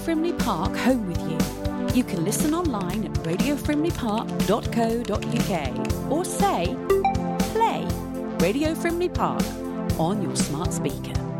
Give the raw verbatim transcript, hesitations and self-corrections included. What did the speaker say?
Frimley Park home with you. You can listen online at radio frimley park dot co dot uk or say, play Radio Frimley Park on your smart speaker.